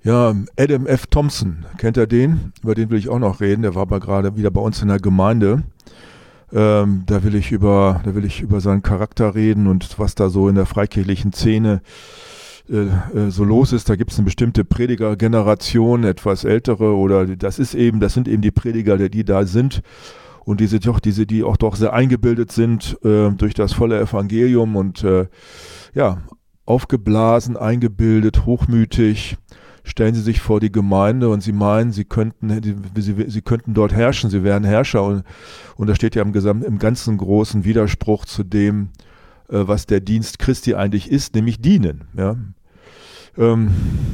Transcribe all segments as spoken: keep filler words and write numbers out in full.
Ja, Adam F. Thompson, kennt ihr den? Über den will ich auch noch reden. Der war aber gerade wieder bei uns in der Gemeinde. Ähm, da will ich über, da will ich über seinen Charakter reden und was da so in der freikirchlichen Szene äh, äh, so los ist. Da gibt es eine bestimmte Predigergeneration, etwas ältere, oder das ist eben, das sind eben die Prediger, die da sind. Und diese doch, diese, die auch doch sehr eingebildet sind äh, durch das volle Evangelium und äh, ja, aufgeblasen, eingebildet, hochmütig, stellen sie sich vor die Gemeinde und sie meinen, sie könnten, sie, sie könnten dort herrschen, sie wären Herrscher. Und, und das steht ja im, Gesam- im ganzen großen Widerspruch zu dem, äh, was der Dienst Christi eigentlich ist, nämlich dienen. Ja. Ähm,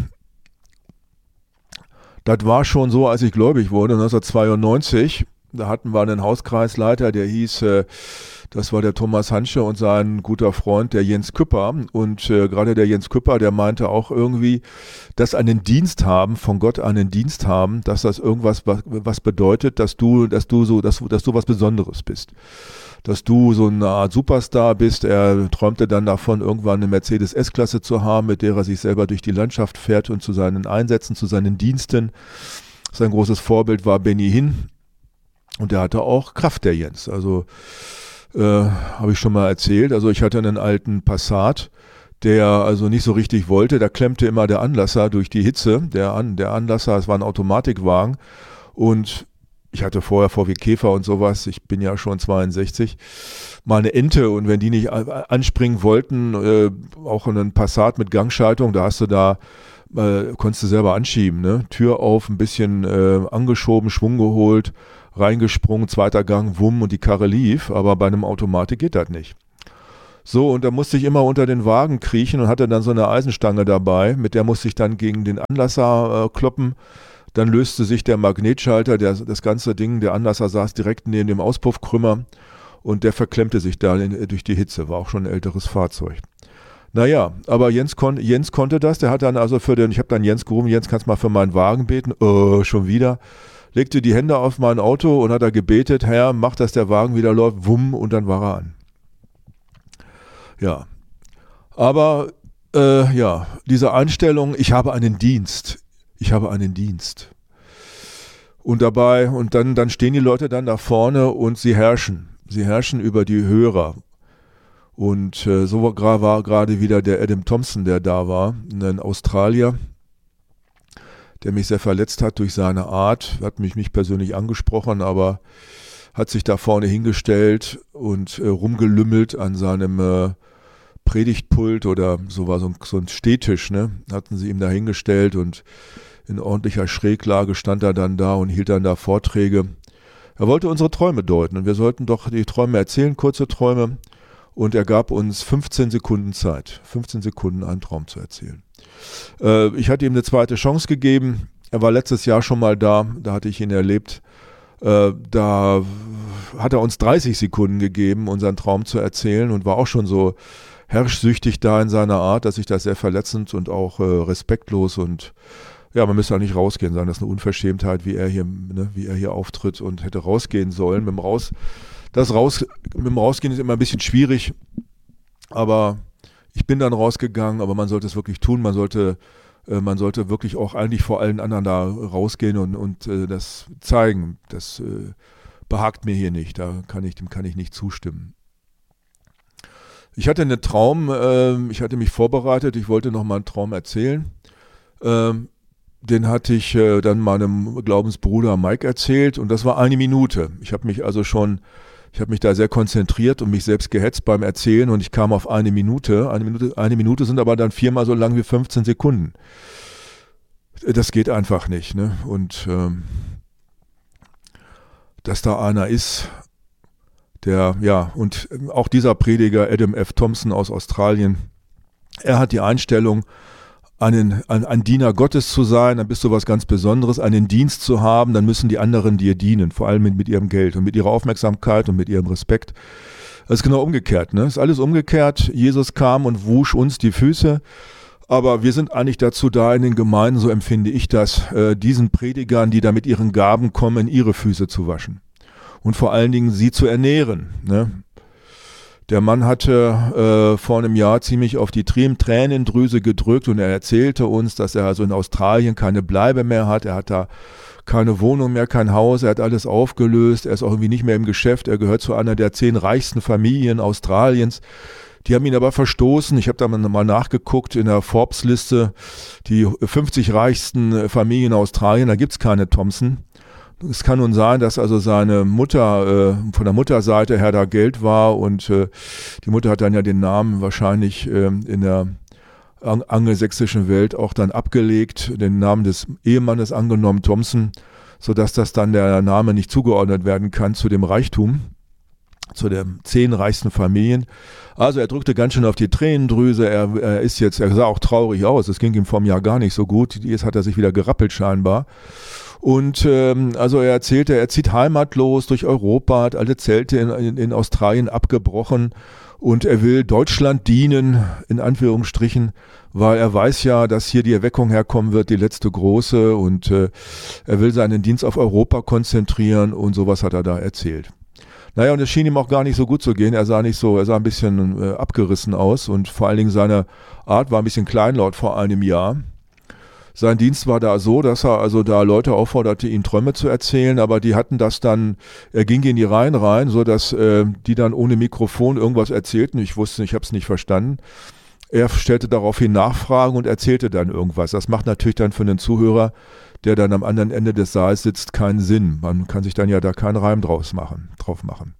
das war schon so, als ich gläubig wurde, neunzehnhundertzweiundneunzig. Da hatten wir einen Hauskreisleiter, der hieß, äh, das war der Thomas Hansche und sein guter Freund, der Jens Küpper. Und äh, gerade der Jens Küpper, der meinte auch irgendwie, dass einen Dienst haben, von Gott einen Dienst haben, dass das irgendwas was, was bedeutet, dass du, dass du so, dass, dass du was Besonderes bist. Dass du so eine Art Superstar bist. Er träumte dann davon, irgendwann eine Mercedes S-Klasse zu haben, mit der er sich selber durch die Landschaft fährt und zu seinen Einsätzen, zu seinen Diensten. Sein großes Vorbild war Benny Hinn. Und der hatte auch Kraft, der Jens. Also äh, habe ich schon mal erzählt. Also ich hatte einen alten Passat, der also nicht so richtig wollte. Da klemmte immer der Anlasser durch die Hitze. Der, An, der Anlasser, es war ein Automatikwagen. Und ich hatte vorher V W Käfer und sowas. Ich bin ja schon zweiundsechzig. Mal eine Ente. Und wenn die nicht anspringen wollten, äh, auch einen Passat mit Gangschaltung, da hast du da äh, konntest du selber anschieben. Ne? Tür auf, ein bisschen äh, angeschoben, Schwung geholt, reingesprungen, zweiter Gang, wumm und die Karre lief, aber bei einem Automatik geht das nicht. So, und da musste ich immer unter den Wagen kriechen und hatte dann so eine Eisenstange dabei, mit der musste ich dann gegen den Anlasser äh, kloppen. Dann löste sich der Magnetschalter, der, das ganze Ding, der Anlasser saß direkt neben dem Auspuffkrümmer und der verklemmte sich da in, durch die Hitze, war auch schon ein älteres Fahrzeug. Naja, aber Jens, kon, Jens konnte das, der hat dann also für den, ich habe dann Jens gerufen, Jens, kannst mal für meinen Wagen beten? Oh, schon wieder. Legte die Hände auf mein Auto und hat da gebetet, Herr, mach, dass der Wagen wieder läuft, wumm, und dann war er an. Ja, aber äh, ja, diese Einstellung, ich habe einen Dienst, ich habe einen Dienst. Und dabei, und dann, dann stehen die Leute dann da vorne und sie herrschen, sie herrschen über die Hörer. Und äh, so war, war gerade wieder der Adam Thompson, der da war, ein Australier, der mich sehr verletzt hat durch seine Art, hat mich nicht persönlich angesprochen, aber hat sich da vorne hingestellt und äh, rumgelümmelt an seinem äh, Predigtpult oder so war so ein, so ein Stehtisch, ne? Hatten sie ihm da hingestellt und in ordentlicher Schräglage stand er dann da und hielt dann da Vorträge. Er wollte unsere Träume deuten und wir sollten doch die Träume erzählen, kurze Träume, und er gab uns fünfzehn Sekunden Zeit, fünfzehn Sekunden einen Traum zu erzählen. Äh, ich hatte ihm eine zweite Chance gegeben. Er war letztes Jahr schon mal da, da hatte ich ihn erlebt. Äh, da hat er uns dreißig Sekunden gegeben, unseren Traum zu erzählen, und war auch schon so herrschsüchtig da in seiner Art, dass ich das sehr verletzend und auch äh, respektlos, und ja, man müsste auch nicht rausgehen, sagen, das ist eine Unverschämtheit, wie er hier, ne, wie er hier auftritt, und hätte rausgehen sollen. Mit dem Raus, das Raus, mit dem Rausgehen ist immer ein bisschen schwierig, aber ich bin dann rausgegangen, aber man sollte es wirklich tun, man sollte, äh, man sollte wirklich auch eigentlich vor allen anderen da rausgehen und, und äh, das zeigen. Das äh, behagt mir hier nicht, da kann ich, dem kann ich nicht zustimmen. Ich hatte einen Traum, äh, ich hatte mich vorbereitet, ich wollte noch mal einen Traum erzählen. Ähm, den hatte ich äh, dann meinem Glaubensbruder Mike erzählt, und das war eine Minute. Ich habe mich also schon Ich habe mich da sehr konzentriert und mich selbst gehetzt beim Erzählen, und ich kam auf eine Minute. Eine Minute, eine Minute sind aber dann viermal so lang wie fünfzehn Sekunden. Das geht einfach nicht, ne? Und ähm, dass da einer ist, der, ja, und auch dieser Prediger Adam F. Thompson aus Australien, er hat die Einstellung, Einen, ein, ein Diener Gottes zu sein, dann bist du was ganz Besonderes, einen Dienst zu haben, dann müssen die anderen dir dienen, vor allem mit, mit ihrem Geld und mit ihrer Aufmerksamkeit und mit ihrem Respekt. Das ist genau umgekehrt, ne? Das ist alles umgekehrt. Jesus kam und wusch uns die Füße, aber wir sind eigentlich dazu da in den Gemeinden, so empfinde ich das, äh, diesen Predigern, die da mit ihren Gaben kommen, ihre Füße zu waschen und vor allen Dingen sie zu ernähren, ne? Der Mann hatte äh, vor einem Jahr ziemlich auf die Tränendrüse gedrückt und er erzählte uns, dass er also in Australien keine Bleibe mehr hat. Er hat da keine Wohnung mehr, kein Haus, er hat alles aufgelöst, er ist auch irgendwie nicht mehr im Geschäft, er gehört zu einer der zehn reichsten Familien Australiens. Die haben ihn aber verstoßen. Ich habe da mal nachgeguckt in der Forbes-Liste, die fünfzig reichsten Familien Australien, da gibt es keine Thompson. Es kann nun sein, dass also seine Mutter, äh, von der Mutterseite her da Geld war und äh, die Mutter hat dann ja den Namen wahrscheinlich äh, in der ang- angelsächsischen Welt auch dann abgelegt, den Namen des Ehemannes angenommen, Thompson, sodass das dann der Name nicht zugeordnet werden kann zu dem Reichtum, zu den zehn reichsten Familien. Also er drückte ganz schön auf die Tränendrüse, er, er ist jetzt, er sah auch traurig aus, es ging ihm vor einem Jahr gar nicht so gut, jetzt hat er sich wieder gerappelt scheinbar. Und ähm, also er erzählte, er zieht heimatlos durch Europa, hat alle Zelte in, in, in Australien abgebrochen und er will Deutschland dienen, in Anführungsstrichen, weil er weiß ja, dass hier die Erweckung herkommen wird, die letzte große, und äh, er will seinen Dienst auf Europa konzentrieren und sowas hat er da erzählt. Naja, und es schien ihm auch gar nicht so gut zu gehen. Er sah nicht so, er sah ein bisschen äh, abgerissen aus und vor allen Dingen seine Art war ein bisschen kleinlaut vor einem Jahr. Sein Dienst war da so, dass er also da Leute aufforderte, ihm Träume zu erzählen, aber die hatten das dann, er ging in die Reihen rein, so dass äh, die dann ohne Mikrofon irgendwas erzählten. Ich wusste, ich habe es nicht verstanden. Er stellte daraufhin Nachfragen und erzählte dann irgendwas. Das macht natürlich dann für einen Zuhörer, der dann am anderen Ende des Saals sitzt, keinen Sinn. Man kann sich dann ja da keinen Reim draus machen, drauf machen.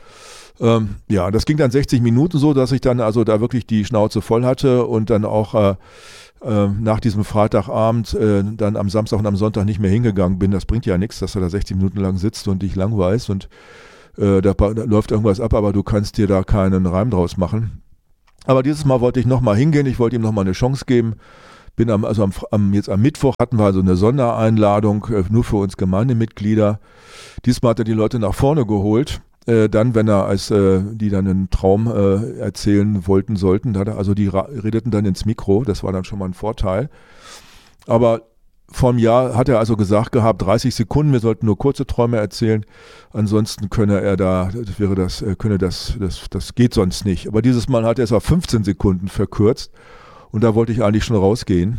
Ähm, ja, das ging dann sechzig Minuten so, dass ich dann also da wirklich die Schnauze voll hatte und dann auch äh, äh, nach diesem Freitagabend äh, dann am Samstag und am Sonntag nicht mehr hingegangen bin. Das bringt ja nichts, dass du da sechzig Minuten lang sitzt und dich langweilst und äh, da, da läuft irgendwas ab, aber du kannst dir da keinen Reim draus machen. Aber dieses Mal wollte ich nochmal hingehen, ich wollte ihm nochmal eine Chance geben. Bin am, also am, am, jetzt am Mittwoch hatten wir also eine Sondereinladung, äh, nur für uns Gemeindemitglieder. Diesmal hat er die Leute nach vorne geholt. Äh, dann, wenn er, als äh, die dann einen Traum äh, erzählen wollten, sollten, da, also die ra- redeten dann ins Mikro, das war dann schon mal ein Vorteil. Aber vor einem Jahr hat er also gesagt gehabt, dreißig Sekunden, wir sollten nur kurze Träume erzählen, ansonsten könne er da, das wäre das, könne das, das, das geht sonst nicht. Aber dieses Mal hat er es auf fünfzehn Sekunden verkürzt. Und da wollte ich eigentlich schon rausgehen.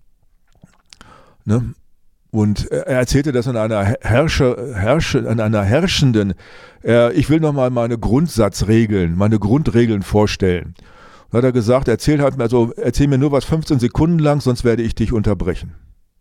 Ne? Und er erzählte das in einer Herrsche, Herrsche, in einer herrschenden, äh, ich will nochmal meine Grundsatzregeln, meine Grundregeln vorstellen. Da hat er gesagt, erzähl halt, also erzähl mir nur was fünfzehn Sekunden lang, sonst werde ich dich unterbrechen.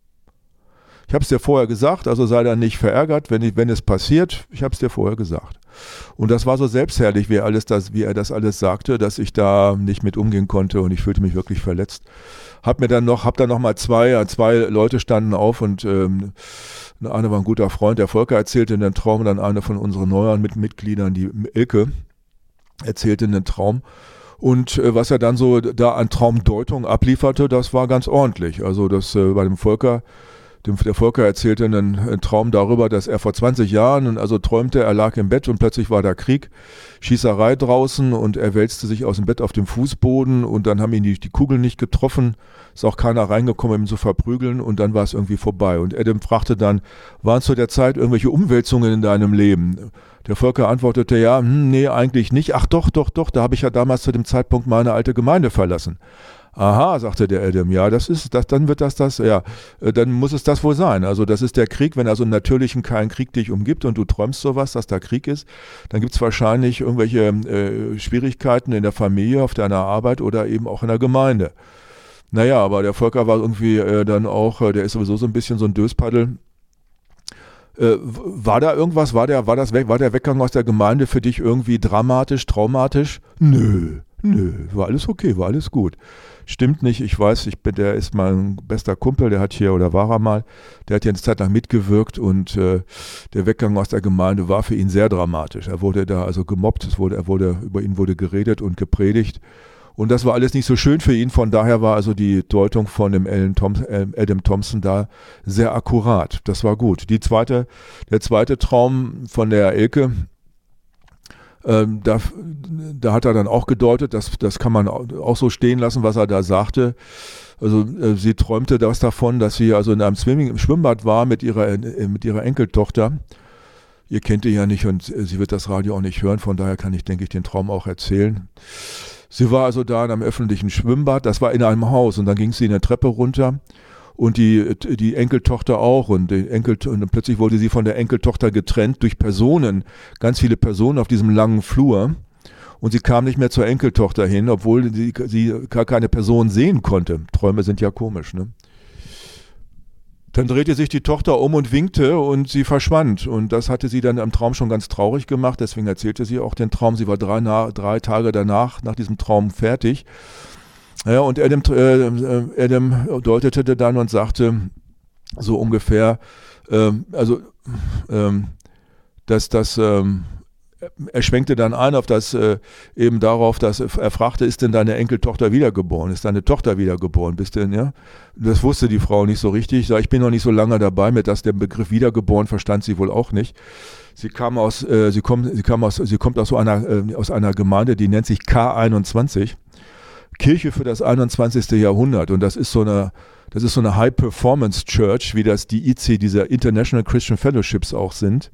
Ich habe es dir vorher gesagt, also sei da nicht verärgert, wenn, ich, wenn es passiert. Ich habe es dir vorher gesagt. Und das war so selbstherrlich, wie er, alles das, wie er das alles sagte, dass ich da nicht mit umgehen konnte und ich fühlte mich wirklich verletzt. Hab mir dann noch, hab dann noch mal zwei, zwei Leute standen auf und ähm, einer war ein guter Freund, der Volker erzählte einen Traum, dann eine von unseren neuen Mit- Mitgliedern, die Ilke, erzählte einen Traum. Und äh, was er dann so da an Traumdeutung ablieferte, das war ganz ordentlich. Also das äh, bei dem Volker, dem, der Volker erzählte einen, einen Traum darüber, dass er vor zwanzig Jahren, also träumte, er lag im Bett und plötzlich war da Krieg, Schießerei draußen und er wälzte sich aus dem Bett auf dem Fußboden und dann haben ihn die, die Kugeln nicht getroffen, ist auch keiner reingekommen, um ihn zu verprügeln und dann war es irgendwie vorbei. Und Adam fragte dann, waren zu der Zeit irgendwelche Umwälzungen in deinem Leben? Der Volker antwortete, ja, hm, nee, eigentlich nicht. Ach doch, doch, doch, da habe ich ja damals zu dem Zeitpunkt meine alte Gemeinde verlassen. Aha, sagte der Adam, ja, das ist, das, dann wird das das, ja, dann muss es das wohl sein. Also das ist der Krieg, wenn also im Natürlichen kein Krieg dich umgibt und du träumst sowas, dass da Krieg ist, dann gibt es wahrscheinlich irgendwelche äh, Schwierigkeiten in der Familie, auf deiner Arbeit oder eben auch in der Gemeinde. Naja, aber der Volker war irgendwie äh, dann auch, äh, der ist sowieso so ein bisschen so ein Döspaddel. Äh, war da irgendwas, war der, war das weg, war der Weggang aus der Gemeinde für dich irgendwie dramatisch, traumatisch? Nö, nö, war alles okay, war alles gut. Stimmt nicht, ich weiß, ich bin, der ist mein bester Kumpel, der hat hier, oder war er mal, der hat hier eine Zeit lang mitgewirkt und äh, der Weggang aus der Gemeinde war für ihn sehr dramatisch. Er wurde da also gemobbt, es wurde, er wurde, über ihn wurde geredet und gepredigt und das war alles nicht so schön für ihn, von daher war also die Deutung von dem Alan Thompson, Adam Thompson da sehr akkurat, das war gut. Die zweite, der zweite Traum von der Elke, Ähm, da, da hat er dann auch gedeutet, das, das kann man auch so stehen lassen, was er da sagte. Also äh, sie träumte das davon, dass sie also in einem Swimming, im Schwimmbad war mit ihrer, äh, mit ihrer Enkeltochter. ihr kennt die ja nicht und äh, sie wird das Radio auch nicht hören, von daher kann ich, denke ich, den Traum auch erzählen. Sie war also da in einem öffentlichen Schwimmbad, das war in einem Haus und dann ging sie eine Treppe runter und die, die Enkeltochter auch und, die Enkel, und plötzlich wurde sie von der Enkeltochter getrennt durch Personen, ganz viele Personen auf diesem langen Flur und sie kam nicht mehr zur Enkeltochter hin, obwohl sie, sie gar keine Person sehen konnte. Träume sind ja komisch, ne? Dann drehte sich die Tochter um und winkte und sie verschwand. Und das hatte sie dann im Traum schon ganz traurig gemacht. Deswegen erzählte sie auch den Traum. Sie war drei, na, drei Tage danach, nach diesem Traum, fertig. Ja, und Adam, äh, Adam deutete dann und sagte so ungefähr, äh, also, äh, dass das... Äh, Er schwenkte dann ein auf das, äh, eben darauf, dass er fragte, ist denn deine Enkeltochter wiedergeboren? Ist deine Tochter wiedergeboren? Bist denn, ja? Das wusste die Frau nicht so richtig. Ich sag, ich bin noch nicht so lange dabei, mit dass der Begriff wiedergeboren verstand sie wohl auch nicht. Sie kam aus, äh, sie kommt, sie kam aus, sie kommt aus so einer, äh, aus einer Gemeinde, die nennt sich K einundzwanzig. Kirche für das einundzwanzigste Jahrhundert. Und das ist so eine, das ist so eine High-Performance-Church, wie das die I C, diese International Christian Fellowships auch sind.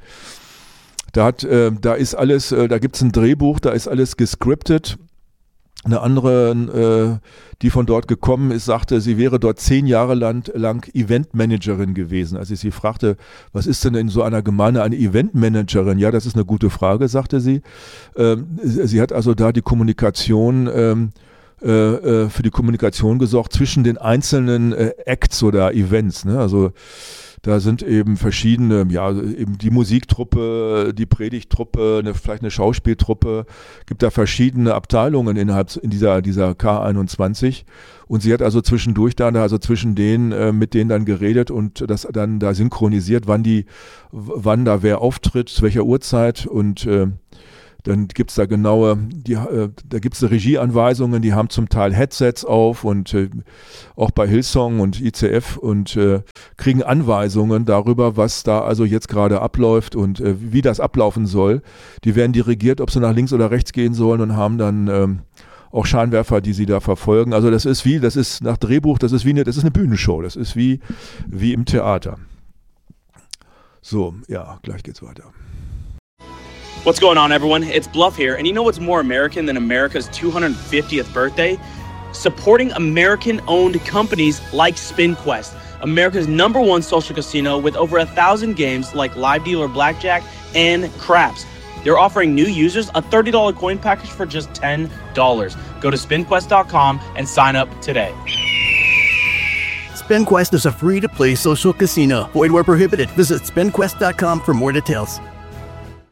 Da, hat, äh, da ist alles, äh, da gibt es ein Drehbuch, da ist alles gescriptet. Eine andere, äh, die von dort gekommen ist, sagte, sie wäre dort zehn Jahre lang, lang Eventmanagerin gewesen. Als ich sie fragte, was ist denn in so einer Gemeinde eine Eventmanagerin? Ja, das ist eine gute Frage, sagte sie. Ähm, sie hat also da die Kommunikation, ähm, äh, für die Kommunikation gesorgt zwischen den einzelnen äh, Acts oder Events, ne? Also da sind eben verschiedene, ja, eben die Musiktruppe, die Predigttruppe, eine, vielleicht eine Schauspieltruppe, gibt da verschiedene Abteilungen innerhalb in dieser, dieser K einundzwanzig. Und sie hat also zwischendurch dann, also zwischen denen, äh, mit denen dann geredet und das dann da synchronisiert, wann die, wann da wer auftritt, zu welcher Uhrzeit und äh, dann gibt es da genaue, die, äh, da gibt es Regieanweisungen, die haben zum Teil Headsets auf und äh, auch bei Hillsong und I C F und äh, kriegen Anweisungen darüber, was da also jetzt gerade abläuft und äh, wie das ablaufen soll. Die werden dirigiert, ob sie nach links oder rechts gehen sollen und haben dann ähm, auch Scheinwerfer, die sie da verfolgen. Also das ist wie, das ist nach Drehbuch, das ist wie eine, das ist eine Bühnenshow, das ist wie, wie im Theater. So, ja, gleich geht's weiter. What's going on, everyone? It's Bluff here, and you know what's more American than America's two hundred fiftieth birthday? Supporting American-owned companies like SpinQuest, America's number one social casino with over a thousand games like live dealer blackjack and craps. They're offering new users a thirty dollars coin package for just ten dollars. Go to spin quest dot com and sign up today. SpinQuest is a free-to-play social casino. Void where prohibited. Visit spin quest dot com for more details.